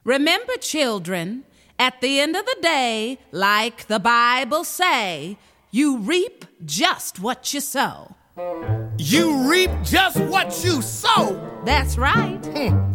Remember, children, at the end of the day, like the Bible say, you reap just what you sow. You reap just what you sow. That's right.